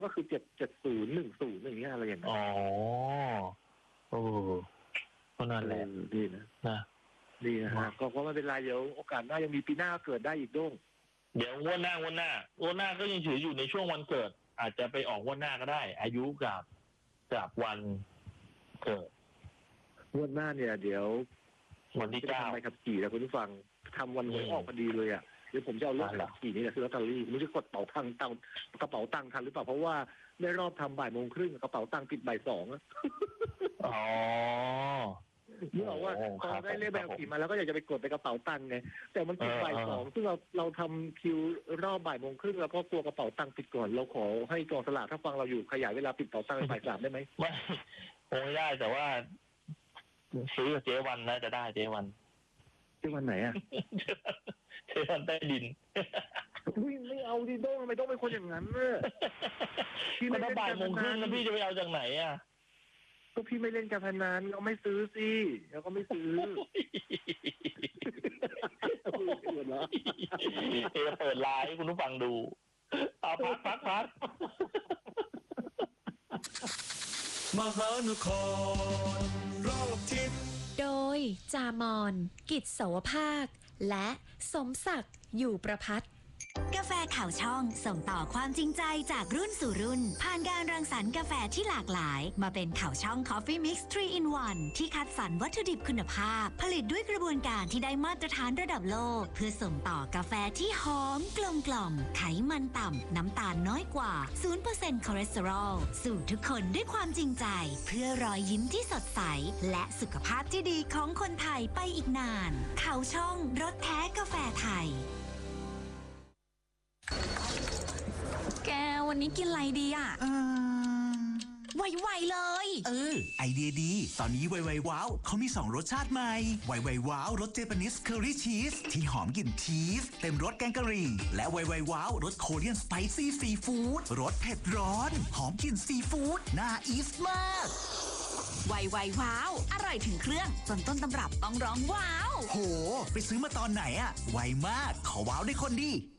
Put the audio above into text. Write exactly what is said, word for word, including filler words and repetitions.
ก็คือเจ็ดเจ็ดศูนย์หนึ่งศูนย์อย่างเงี้ยอะไรอย่างเงี้ยอ๋อโอ้ก็นั่นแหละดีนะนะดีนะฮะก็ไม่เป็นไรเดี๋ยวโอกาสหน้ายังมีปีหน้าเกิดได้อีกด้งเดี๋ยวงวดหน้างวดหน้างวดหน้าก็ยังถืออยู่ในช่วงวันเกิดอาจจะไปออกงวดหน้าก็ได้อายุกับกับวันเกิดงวดหน้าเนี่ยเดี๋ยววันที่เก้าทำใบขับขี่แล้วคุณผู้ฟังทำวันหวยออกพอดีเลยอ่ะเดี๋ยวผมจะเอารถขับขี่นี่แหละซื้อลอตเตอรี่ไม่รู้จะกดเป๋าตังค์ตังกระเป๋าตังค์ทันหรือเปล่าเพราะว่าได้รอบทำบ่ายโมงครึ่งกระเป๋าตังค์ปิดบ่ายสองอ๋อนี่บอกว่าพอได้เลขใบขับขี่มาแล้วก็อยากจะไปกดในกระเป๋าตังค์ไงแต่มันปิดบ่ายสองซึ่งเราเราทำคิวรอบบ่ายโมงครึ่งแล้วก็กลัวกระเป๋าตังค์ปิดก่อนเราขอให้กองสลากถ้าฟังเราอยู่ขยายเวลาปิดกระเป๋าตังค์ไปบ่ายสามได้ไหมไม่คงไม่ได้แต่ว่าซื้อกับเจ๊วันนะจะได้เจ๊วันเจ๊วันไหนอ่ะเจ๊วันใต้ดินไม่เอาดิโด้ทำไมต้องเป็นคนอย่างนั้นเนี่ยพี่ไม่เล่นการพนันแล้วพี่จะไปเอาจากไหนอ่ะก็พี่ไม่เล่นการพนันเราไม่ซื้อสิเราก็ไม่ซื้อเดี๋ยวเปิดไลน์ให้คุณผู้ฟังดูเอาพักพักพักมหานครรอบทิศโดยจามอนกิจโสภาคและสมศักดิ์อยู่ประภัตกาแฟข่าวช่องส่งต่อความจริงใจจากรุ่นสู่รุ่นผ่านการรังสรรค์กาแฟที่หลากหลายมาเป็นข่าวช่อง Coffee Mix ทรี in วัน ที่คัดสรรวัตถุดิบคุณภาพผลิตด้วยกระบวนการที่ได้มาตรฐานระดับโลกเพื่อส่งต่อกาแฟที่หอมกลมกล่อมไขมันต่ำน้ำตาลน้อยกว่า ศูนย์เปอร์เซ็นต์ คอเลสเตอรอลสู่ทุกคนด้วยความจริงใจเพื่อรอยยิ้มที่สดใสและสุขภาพที่ดีของคนไทยไปอีกนานข่าวช่องรสแท้กาแฟไทยแกวันนี้กินอะไรดีอ่ะไวๆเลยเออไอเดียดีตอนนี้ไวๆว้าวเขามีสองรสชาติใหม่ไวๆว้าวรสเจแปนิสเคอรี่ชีสที่หอมกลิ่นชีสเต็มรสแกงกะหรี่และไวๆว้าวรสโคเรียนสไปซี่ซีฟู้ดรสเผ็ดร้อนหอมกลิ่นซีฟู้ดน่าอีสมากไวๆว้าวอร่อยถึงเครื่องจนต้นตำรับต้องร้องว้าวโหไปซื้อมาตอนไหนอะไวมากขอว้าวได้คนดี